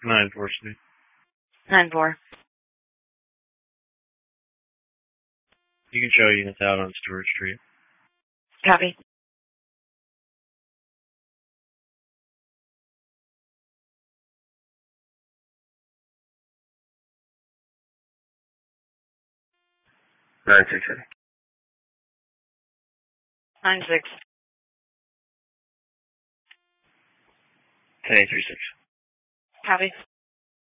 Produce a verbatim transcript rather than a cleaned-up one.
Nine four Street. Nine four. You can show units out on Stewart Street. Copy. Nine six eight. Nine six. Ten eight three six. Copy.